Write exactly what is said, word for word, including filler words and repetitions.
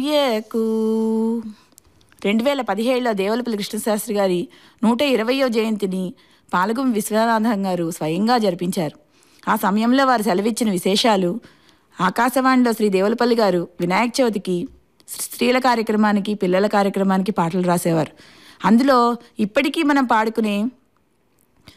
మోయకు. రెండు వేల పదిహేడులో దేవులపల్లి కృష్ణశాస్త్రి గారి నూట ఇరవయో జయంతిని పాలగుం విశ్వనాథం గారు స్వయంగా జరిపించారు. ఆ సమయంలో వారు సెలవిచ్చిన విశేషాలు. ఆకాశవాణిలో శ్రీ దేవులపల్లి గారు వినాయక చవితికి స్త్రీల కార్యక్రమానికి, పిల్లల కార్యక్రమానికి పాటలు రాసేవారు. అందులో ఇప్పటికీ మనం పాడుకునే